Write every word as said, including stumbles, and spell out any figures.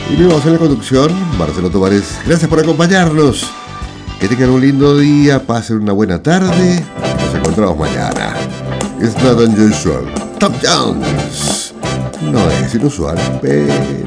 Y luego en la conducción, Marcelo Tovares. Gracias por acompañarnos. Que tengan un lindo día, pasen una buena tarde. Nos encontramos mañana. It's not unusual. Tom Jones. No es inusual, pero